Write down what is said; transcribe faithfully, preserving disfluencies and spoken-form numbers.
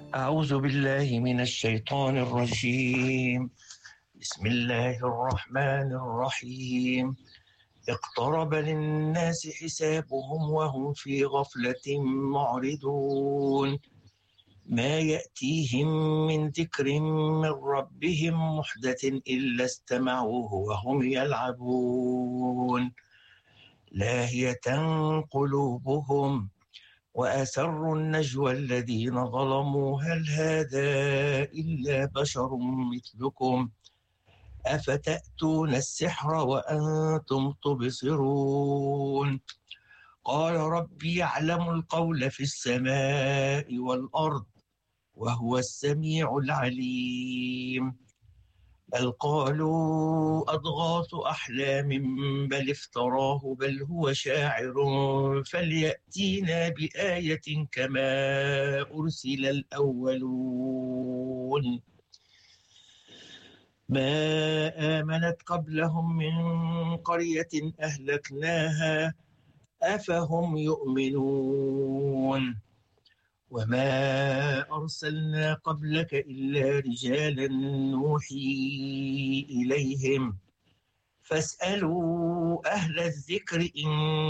أعوذ بالله من الشيطان الرجيم. بسم الله الرحمن الرحيم. اقترب للناس حسابهم وهم في غفلة معرضون. ما يأتيهم من ذكر من ربهم محدث إلا استمعوه وهم يلعبون. لاهية قلوبهم وأسروا النجوى الذين ظلموا هل هذا إلا بشر مثلكم أفتأتون السحر وأنتم تبصرون. قال ربي يعلم القول في السماء والأرض وهو السميع العليم. بل قالوا أضغاث أحلام بل افتراه بل هو شاعر فليأتينا بآية كما أرسل الأولون. ما آمنت قبلهم من قرية أهلكناها أفهم يؤمنون. وما أرسلنا قبلك إلا رجالا نوحي إليهم فاسألوا أهل الذكر إن